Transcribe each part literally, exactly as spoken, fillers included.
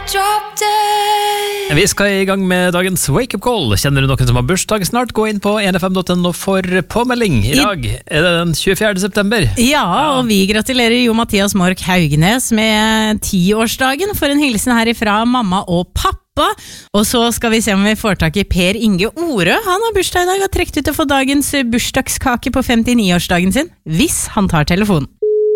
Vi skal i gang med dagens wake-up call. Kjenner du noen som har bursdag snart? Gå inn på n f m dot n o for påmelding. I dag er det den tjuefjerde september. Ja, og vi gratulerer Jo Mathias Mork Haugnes med tiårsdagen for en hilsen herifra mamma og pappa. Og så skal vi se om vi får tak i Per Inge Orø. Han har bursdag i dag og har trekt ut å få dagens bursdagskake på femtini-årsdagen sin, hvis han tar telefonen.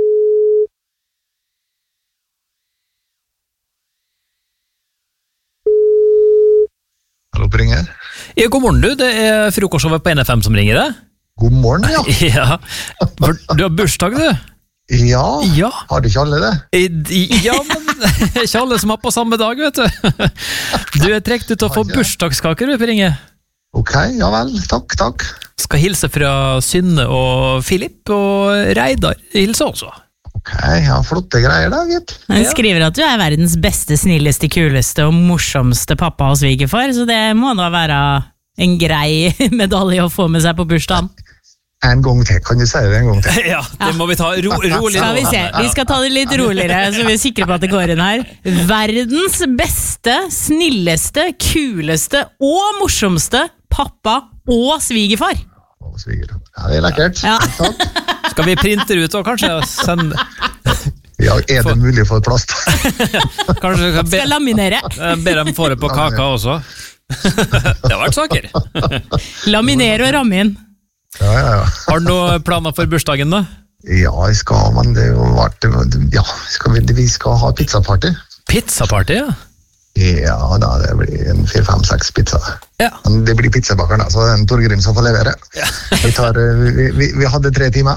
Hallo, ringer. Ja, god morgen du, det er frokostshowet på N F M som ringer deg. God morgen, ja. Ja, for du har bursdag du. Ja, Ja. har du ikke alle det? I- Ja, men ikke alle som har på samme dag, vet du. Du er trekt ut å få bursdagskaker du, Per Inge. Ok, ja vel, takk, takk. Skal hilse fra Synne og Filip, og Reidar hilse også. Ok, ja, flotte greier da, gitt. Han Ja. skriver at du er verdens beste, snilleste, kuleste og morsomste pappa og svigerfar, så det må da være en grei medalje å få med seg på bursdagen. En gang til, kan du si det en gang til? Ja, det må vi ta ro rolig Skal vi nå. se, vi skal ta det litt roligere, så vi er sikre på at det går inn her. Verdens beste, snilleste, kuleste og morsomste pappa og svigerfar. Å, sviger. Ja, det er lekkert. Ja. Takk. Skal vi printe det ut og kanskje sende... Ja, er det mulig for plast? Kanskje kan be, Skal laminere. be dem få det på kaka også. Det har vært saker. Laminere og ramme inn. Ja, ja, ja. Har du noen planer for bursdagen da? Ja, jeg skal, men det er jo vært, ja, skal vi, vi skal ha pizzaparty. Pizzaparty, ja. Ja, da, det blir en fire, fem, seks pizza. Ja. Men det blir pizzabakeren, så det er en Torgrim som får levere. Vi, tar, vi, vi, vi hadde tre timer.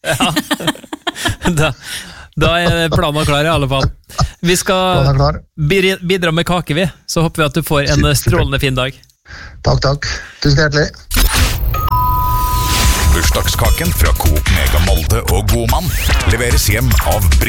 Da, da er planen klar i alle fall. Vi Planen skal er klar. bi- bidra med kake vi, så håper vi at du får en strålende fin dag. Takk, takk. Tusen hjertelig. Bursdagskaken fra Coop Mega Molde og Godmann leveres hjem av Bry.